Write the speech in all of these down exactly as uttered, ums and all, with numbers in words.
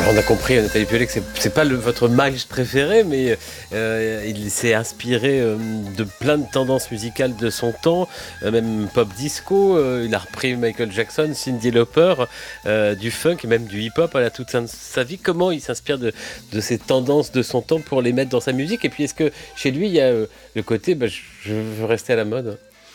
Alors on a compris, Nathalie Piollet, que c'est, c'est pas le, votre Miles préféré, mais euh, il s'est inspiré euh, de plein de tendances musicales de son temps, euh, même pop disco. Euh, il a repris Michael Jackson, Cyndi Lauper, euh, du funk et même du hip-hop à la toute fin de sa vie. Comment il s'inspire de, de ces tendances de son temps pour les mettre dans sa musique? Et puis est-ce que chez lui il y a euh, le côté bah, je veux rester à la mode?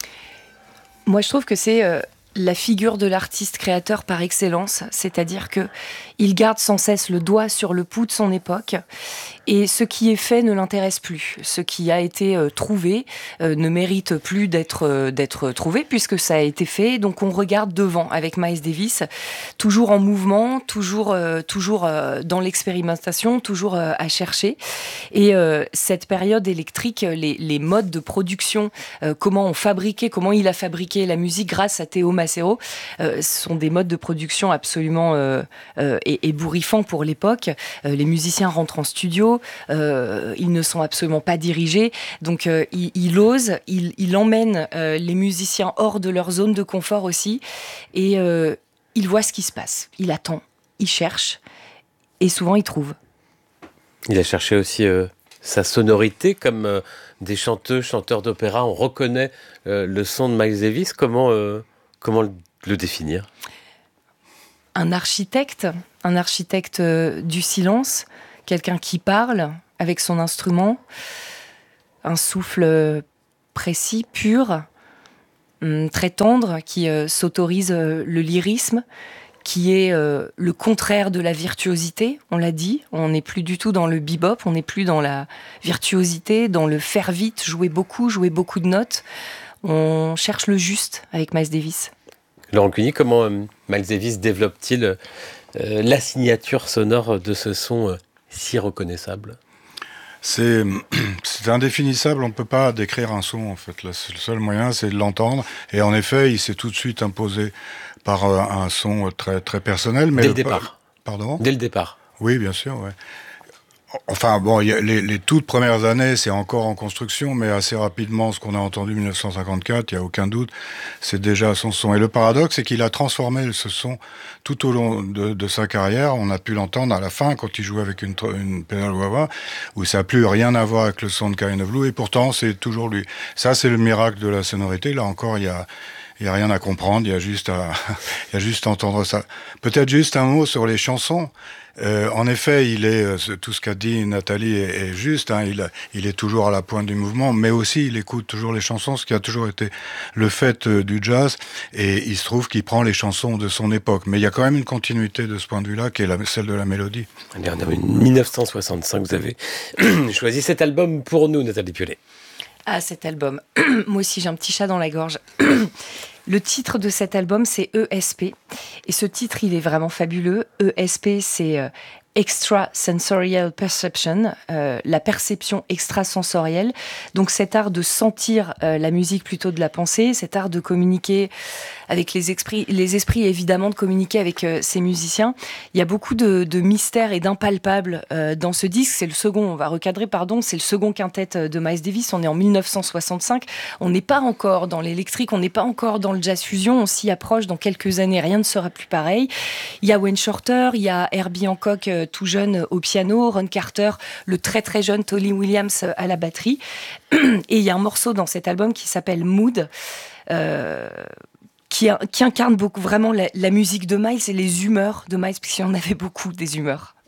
Moi je trouve que c'est euh, la figure de l'artiste créateur par excellence, c'est-à-dire que il garde sans cesse le doigt sur le pouls de son époque et ce qui est fait ne l'intéresse plus. Ce qui a été euh, trouvé euh, ne mérite plus d'être, euh, d'être trouvé puisque ça a été fait. Donc on regarde devant avec Miles Davis, toujours en mouvement, toujours, euh, toujours euh, dans l'expérimentation, toujours euh, à chercher. Et euh, cette période électrique, les, les modes de production, euh, comment on fabriquait, comment il a fabriqué la musique grâce à Théo Macero, euh, sont des modes de production absolument euh, euh, ébouriffants pour l'époque. Euh, les musiciens rentrent en studio, euh, ils ne sont absolument pas dirigés, donc euh, il, il ose, il, il emmène euh, les musiciens hors de leur zone de confort aussi, et euh, il voit ce qui se passe, il attend, il cherche, et souvent il trouve. Il a cherché aussi euh, sa sonorité, comme euh, des chanteux, chanteurs d'opéra, on reconnaît euh, le son de Miles Davis. Comment, euh, comment le, le définir? Un architecte, un architecte euh, du silence, quelqu'un qui parle avec son instrument, un souffle précis, pur, hum, très tendre, qui euh, s'autorise euh, le lyrisme, qui est euh, le contraire de la virtuosité, on l'a dit. On n'est plus du tout dans le bebop, on n'est plus dans la virtuosité, dans le faire vite, jouer beaucoup, jouer beaucoup de notes. On cherche le juste avec Miles Davis. Laurent Cuny, comment euh, Miles Davis développe-t-il euh, la signature sonore de ce son euh, si reconnaissable? C'est, c'est indéfinissable, on ne peut pas décrire un son en fait. Là, c'est le seul moyen, c'est de l'entendre. Et en effet, il s'est tout de suite imposé par euh, un son très, très personnel. Mais Dès le départ. Pardon ? Dès le départ. Oui, bien sûr, ouais. Enfin, bon, y a les, les toutes premières années, c'est encore en construction, mais assez rapidement, ce qu'on a entendu en dix-neuf cent cinquante-quatre, il n'y a aucun doute, c'est déjà son son. Et le paradoxe, c'est qu'il a transformé ce son tout au long de, de sa carrière. On a pu l'entendre à la fin, quand il jouait avec une, une pédale wah-wah, où ça n'a plus rien à voir avec le son de Kind of Blue, et pourtant, c'est toujours lui. Ça, c'est le miracle de la sonorité. Là encore, il y a... Il n'y a rien à comprendre, il y a juste à, il y a juste à entendre ça. Peut-être juste un mot sur les chansons. Euh, en effet, il est, tout ce qu'a dit Nathalie est, est juste, hein, il, il est toujours à la pointe du mouvement, mais aussi il écoute toujours les chansons, ce qui a toujours été le fait euh, du jazz, et il se trouve qu'il prend les chansons de son époque. Mais il y a quand même une continuité de ce point de vue-là, qui est la, celle de la mélodie. Allez, on a eu dix-neuf cent soixante-cinq, vous avez choisi cet album pour nous, Nathalie Piollet. Ah, cet album. Moi aussi, j'ai un petit chat dans la gorge. Le titre de cet album, c'est E S P. Et ce titre, il est vraiment fabuleux. E S P, c'est euh, Extrasensorial Perception, euh, la perception extrasensorielle. Donc cet art de sentir euh, la musique plutôt de la penser, cet art de communiquer avec les esprits, les esprits évidemment de communiquer avec euh, ces musiciens. Il y a beaucoup de, de mystères et d'impalpables euh, dans ce disque. C'est le second, on va recadrer, pardon, c'est le second quintet de Miles Davis. On est en dix-neuf cent soixante-cinq. On n'est pas encore dans l'électrique, on n'est pas encore dans le jazz fusion. On s'y approche dans quelques années, rien ne sera plus pareil. Il y a Wayne Shorter, il y a Herbie Hancock euh, tout jeune au piano, Ron Carter, le très très jeune Tolly Williams à la batterie. Et il y a un morceau dans cet album qui s'appelle Mood. Euh, Qui, qui incarne beaucoup vraiment la, la musique de Miles et les humeurs de Miles, parce qu'il y en avait beaucoup des humeurs.